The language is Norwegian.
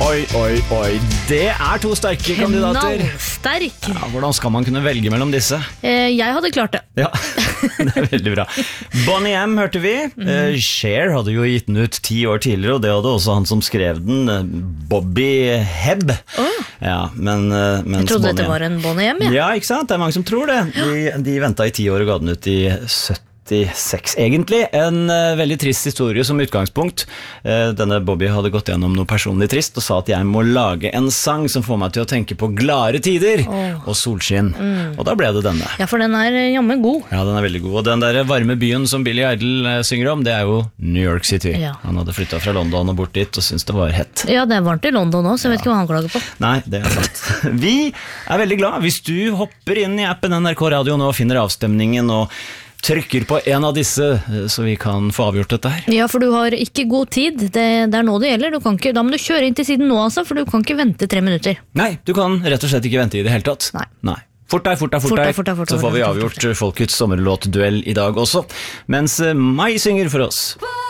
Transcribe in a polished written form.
Oi, det to sterke kandidater. Knallsterk. Ja, hvordan skal man kunne velge mellom disse? Jeg hadde klart det. Ja, det veldig bra. Bonnie M hørte vi. Cher hadde jo gitt den ut 10 år tidligere, og det hadde også han som skrev den, Bobby Hebb. Ja, men jeg trodde dette var en Bonnie M, ja, ikke sant? Det mange som tror det. De ventet i 10 år og ga den ut i 76 egentlig. En veldig trist historie som utgangspunkt. Denne Bobby hadde gått gjennom noe personlig trist og sa at jeg må lage en sang som får meg til å tenke på glade tider og solskinn. Og da ble det denne. Ja, for den jammen god. Ja, den veldig god. Og den der varme byen som Billy Idol synger om, det jo New York City. Ja. Han hadde flyttet fra London og bort dit og syntes det var hett. Ja, det varmt i London også, så jeg vet ikke hva han klager på. Nei, det sant. Vi veldig glad hvis du hopper inn i appen NRK Radio nå og finner avstemningen og trykker på en av disse, så vi kan få avgjort dette her. Ja, for du har ikke god tid. Det nå det gjelder. Da må du kjøre inn til siden nå, altså, for du kan ikke vente 3 minutter. Nei, du kan rett og slett ikke vente i det hele tatt. Nei. Fort deg, så får vi avgjort folkets sommerlåtduell i dag også, mens Mai synger for oss.